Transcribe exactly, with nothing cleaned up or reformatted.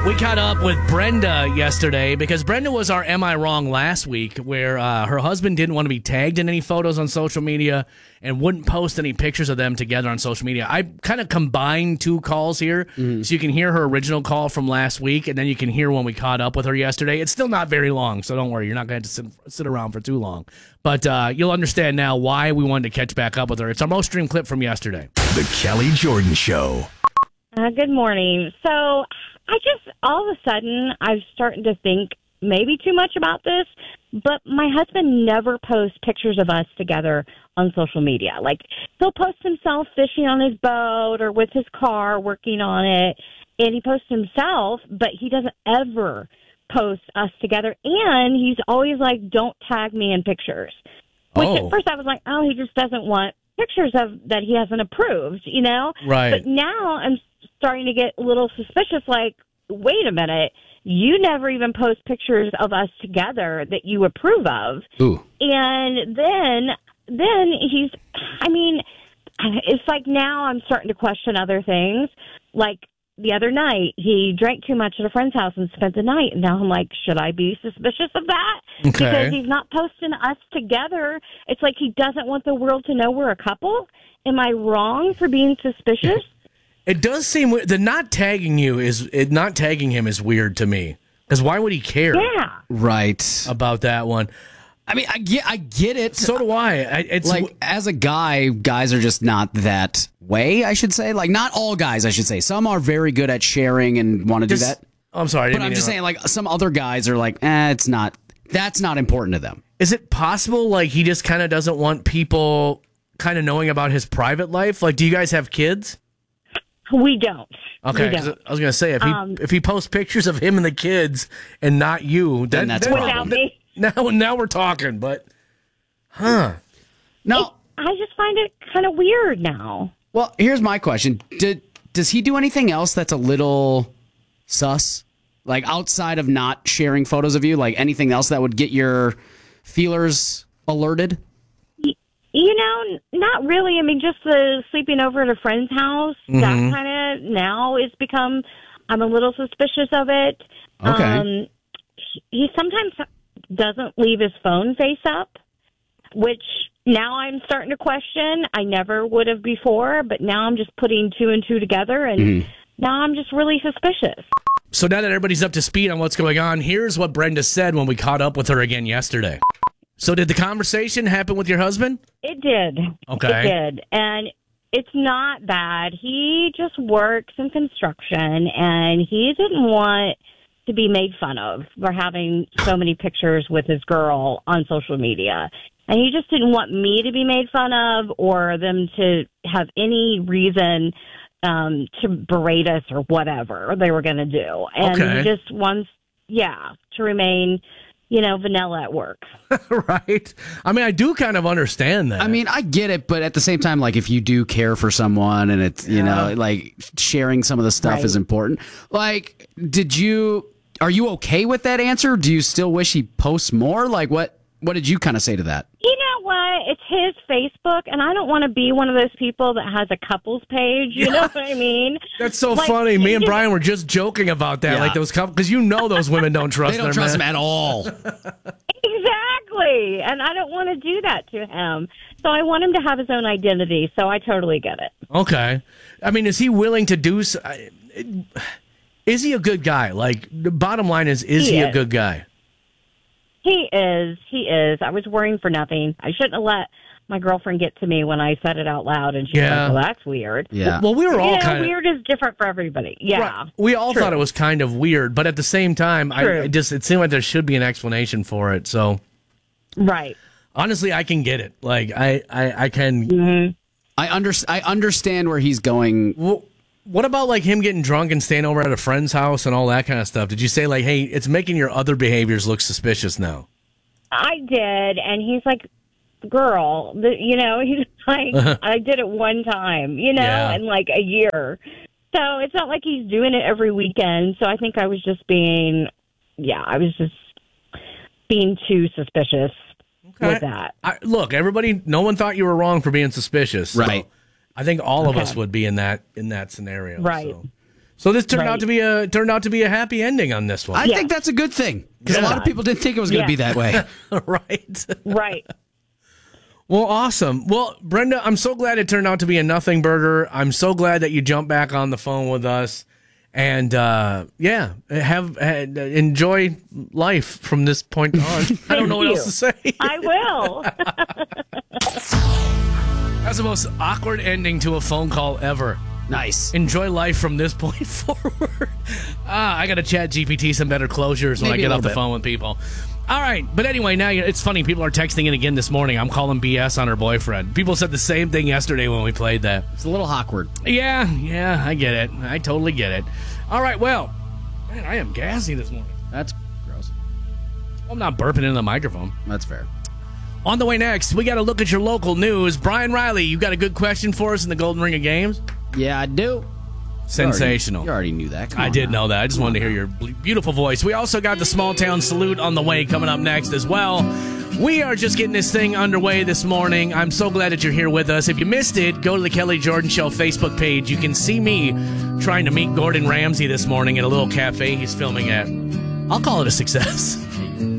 We caught up with Brenda yesterday because Brenda was our Am I Wrong last week, where uh, her husband didn't want to be tagged in any photos on social media and wouldn't post any pictures of them together on social media. I kind of combined two calls here, mm-hmm. so you can hear her original call from last week, and then you can hear when we caught up with her yesterday. It's still not very long, so don't worry. You're not going to have to sit, sit around for too long. But uh, you'll understand now why we wanted to catch back up with her. It's our most streamed clip from yesterday. The Kelly Jordan Show. Uh, good morning. So I just, all of a sudden, I'm starting to think maybe too much about this, but my husband never posts pictures of us together on social media. Like, he'll post himself fishing on his boat or with his car working on it, and he posts himself, but he doesn't ever post us together. And he's always like, don't tag me in pictures. Which Oh. at first I was like, oh, he just doesn't want pictures of that he hasn't approved, you know? Right. But now I'm starting to get a little suspicious, like, wait a minute, you never even post pictures of us together that you approve of. Ooh. And then, then he's, I mean, it's like now I'm starting to question other things. Like the other night, he drank too much at a friend's house and spent the night. And now I'm like, should I be suspicious of that? Okay. Because he's not posting us together. It's like he doesn't want the world to know we're a couple. Am I wrong for being suspicious? It does seem weird. The not tagging you is it, not tagging him is weird to me. Because why would he care Yeah. Right. about that one? I mean, I get, I get it. So do I. I it's Like, as a guy, guys are just not that way, I should say. Like, not all guys, I should say. Some are very good at sharing and want to do just- that. I'm sorry. I didn't But I'm mean just to saying, like, some other guys are like, eh, it's not, that's not important to them. Is it possible, like, he just kind of doesn't want people kind of knowing about his private life? Like, do you guys have kids? We don't. Okay, We 'cause don't. I was gonna say if he Um, if he posts pictures of him and the kids and not you, Then then that's a then- problem. Without me. Now now we're talking, but huh? No. I just find it kind of weird now. Well, here's my question. Did, does he do anything else that's a little sus? Like, outside of not sharing photos of you? Like, anything else that would get your feelers alerted? You know, not really. I mean, just the sleeping over at a friend's house, that kind of now has become, I'm a little suspicious of it. Okay. Um, he sometimes doesn't leave his phone face up, which now I'm starting to question. I never would have before, but now I'm just putting two and two together, and now I'm just really suspicious. So now that everybody's up to speed on what's going on, here's what Brenda said when we caught up with her again yesterday. So did the conversation happen with your husband? It did. Okay. It did. And it's not bad. He just works in construction, and he didn't want to be made fun of for having so many pictures with his girl on social media. And he just didn't want me to be made fun of or them to have any reason um, to berate us or whatever they were going to do. And Okay. he just wants, yeah, to remain, you know, vanilla at work. Right. I mean, I do kind of understand that. I mean, I get it, but at the same time, like, if you do care for someone and it's, you know, like, sharing some of the stuff Right. is important. Like, did you, are you okay with that answer? Do you still wish he posts more? Like, what, what did you kind of say to that? You know what? It's his Facebook, and I don't want to be one of those people that has a couples page. You know what I mean? that's so Like, funny. Me and you- Brian were just joking about that, Yeah. like those couples, because you know those women don't trust They don't their trust him men. at all. Exactly. And I don't want to do that to him. So I want him to have his own identity. So I totally get it. Okay. I mean, is he willing to do? s- I- Is he a good guy? Like, the bottom line is, is he, He a is. good guy? He is. He is. I was worrying for nothing. I shouldn't have let my girlfriend get to me when I said it out loud. And she's Yeah. like, well, that's weird. Yeah. Well, we were all You know, kind of. weird is different for everybody. Yeah. Right. We all True. thought it was kind of weird, but at the same time, I, True. I just it seemed like there should be an explanation for it. So Right. honestly, I can get it. Like I, I, I can. Mm-hmm. I, under, I understand where he's going. Well, what about like him getting drunk and staying over at a friend's house and all that kind of stuff? Did you say like, hey, it's making your other behaviors look suspicious now? I did. And he's like, girl, the, you know, he's like, I did it one time, you know, Yeah. in like a year. So it's not like he's doing it every weekend. So I think I was just being, yeah, I was just being too suspicious with that. I, look, everybody, no one thought you were wrong for being suspicious. So Right. I think all of Okay. us would be in that in that scenario. Right. So, So this turned Right. out to be a turned out to be a happy ending on this one. I Yeah. think that's a good thing because a Yeah. lot of people didn't think it was going to Yeah. be that way. Right. Right. Well, awesome. Well, Brenda, I'm so glad it turned out to be a nothing burger. I'm so glad that you jumped back on the phone with us. And uh, yeah, have, have enjoy life from this point on. I don't know what you. else to say. I will. That's the most awkward ending to a phone call ever. Nice. Enjoy life from this point forward. Ah, I got to chat G P T some better closures when Maybe I a get off little the bit. phone with people. All right, but anyway, now you- it's funny. People are texting in again this morning. I'm calling B S on her boyfriend. People said the same thing yesterday when we played that. It's a little awkward. Yeah, yeah, I get it. I totally get it. All right, well, man, I am gassy this morning. That's gross. I'm not burping into the microphone. That's fair. On the way next, we got to look at your local news. Brian Riley, you got a good question for us in the Golden Ring of Games? Yeah, I do. Sensational. You already, you already knew that. Come I on did now. know that. I just wanted to hear your ble- beautiful voice. We also got the small town salute on the way coming up next as well. We are just getting this thing underway this morning. I'm so glad that you're here with us. If you missed it, go to the Kelly Jordan Show Facebook page. You can see me trying to meet Gordon Ramsay this morning at a little cafe he's filming at. I'll call it a success.